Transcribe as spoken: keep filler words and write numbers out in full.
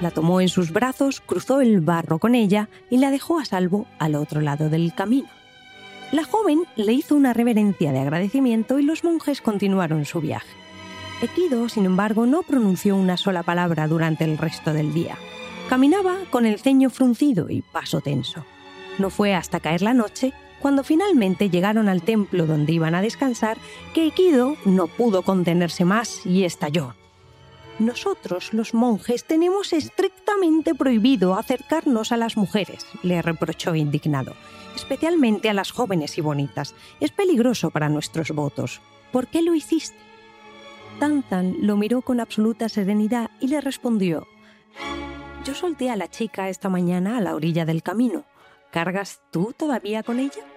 La tomó en sus brazos, cruzó el barro con ella y la dejó a salvo al otro lado del camino. La joven le hizo una reverencia de agradecimiento y los monjes continuaron su viaje. Equido, sin embargo, no pronunció una sola palabra durante el resto del día. Caminaba con el ceño fruncido y paso tenso. No fue hasta caer la noche, cuando finalmente llegaron al templo donde iban a descansar, que Equido no pudo contenerse más y estalló. «Nosotros, los monjes, tenemos estrictamente prohibido acercarnos a las mujeres», le reprochó indignado, «especialmente a las jóvenes y bonitas. Es peligroso para nuestros votos. ¿Por qué lo hiciste?». Tantan lo miró con absoluta serenidad y le respondió: «Yo solté a la chica esta mañana a la orilla del camino. ¿Cargas tú todavía con ella?».